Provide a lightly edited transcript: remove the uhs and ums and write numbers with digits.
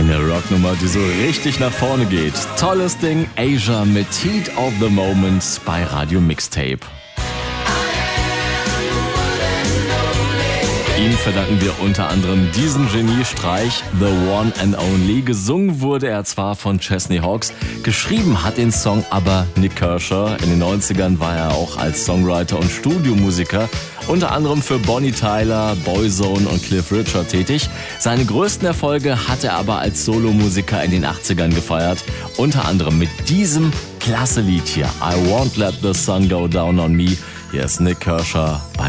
Eine Rocknummer, die so richtig nach vorne geht. Tolles Ding, Asia mit Heat of the Moment bei Radio Mixtape. Ihm verdanken wir unter anderem diesen Geniestreich, The One and Only. Gesungen wurde er zwar von Chesney Hawkes, geschrieben hat den Song aber Nik Kershaw. In den 90ern war er auch als Songwriter und Studiomusiker unter anderem für Bonnie Tyler, Boyzone und Cliff Richard tätig. Seine größten Erfolge hat er aber als Solomusiker in den 80ern gefeiert, unter anderem mit diesem klasse Lied hier, I Won't Let the Sun Go Down on Me. Hier ist Nik Kershaw bei